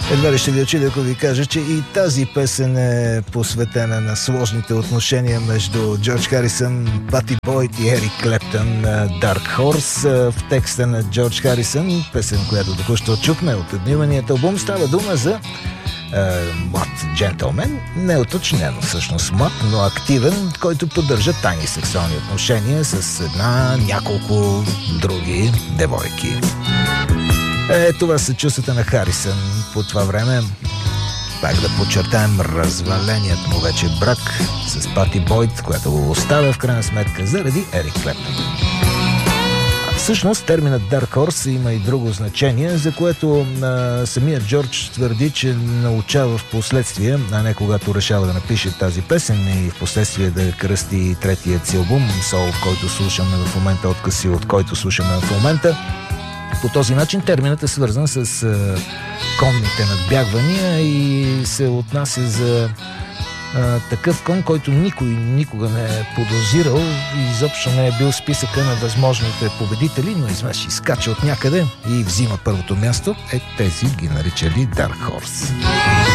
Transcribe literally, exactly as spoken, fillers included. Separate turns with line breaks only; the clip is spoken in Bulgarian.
Едва ли ще ви очудя, ако ви кажа, че и тази песен е посветена на сложните отношения между Джордж Харисън, Пати Бойд и Ерик Клептън, Dark Horse. В текста на Джордж Харисън, песен, която току-що чухме от отбиваният албум, става дума за е, млад джентълмен, не е уточнено всъщност млад, но активен, който поддържа тайни сексуални отношения с една, няколко други девойки. Е, това са чувствата на Харисън по това време. Пак да подчертаем разваленият му вече брак с Пати Бойд, която го оставя в крайна сметка заради Ерик Клептън. Всъщност терминът Dark Horse има и друго значение, за което а, самият Джордж твърди, че научава в последствие, а не когато решава да напише тази песен и в последствие да кръсти третият си албум, Soul, в който слушаме в момента, откъси от който слушаме в момента. По този начин терминът е свързан с а, конните надбягвания и се отнася за а, такъв кон, който никой никога не е подозирал и изобщо не е бил в списъка на възможните победители, но изведнъж изкача от някъде и взима първото място. Е, тези ги наричали Dark Horse.